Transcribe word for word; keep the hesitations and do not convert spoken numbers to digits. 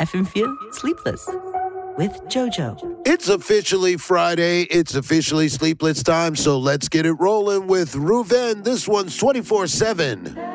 Effen feel sleepless with JoJo. It's officially Friday. It's officially sleepless time, so let's get it rolling with Ruven. This one's twenty-four seven.